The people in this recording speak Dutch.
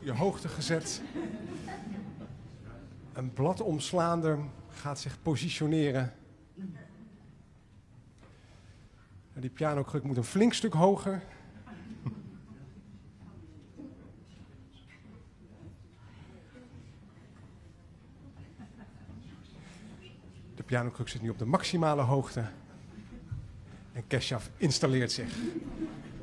je hoogte gezet. Een bladomslaander gaat zich positioneren. Die pianokruk moet een flink stuk hoger. De pianokruk zit nu op de maximale hoogte. En Keshav installeert zich.